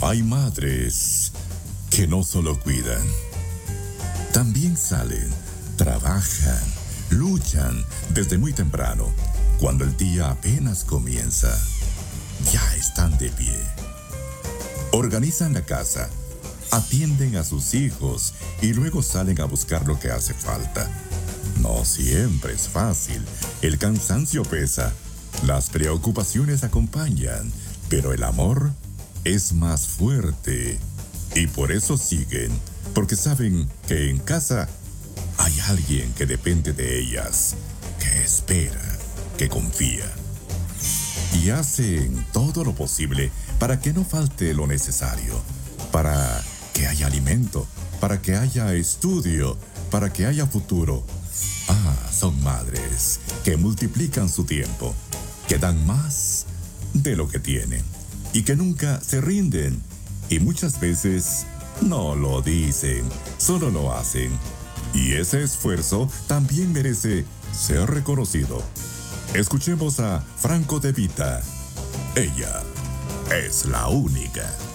Hay madres que no solo cuidan, también salen, trabajan, luchan desde muy temprano. Cuando el día apenas comienza, ya están de pie. Organizan la casa, atienden a sus hijos y luego salen a buscar lo que hace falta. No siempre es fácil, el cansancio pesa, las preocupaciones acompañan, pero el amor es más fuerte. Y por eso siguen, porque saben que en casa hay alguien que depende de ellas, que espera, que confía. Y hacen todo lo posible para que no falte lo necesario, para que haya alimento, para que haya estudio, para que haya futuro. Son madres que multiplican su tiempo, que dan más de lo que tienen y que nunca se rinden. Y muchas veces no lo dicen, solo lo hacen. Y ese esfuerzo también merece ser reconocido. Escuchemos a Franco De Vita. Ella es la única.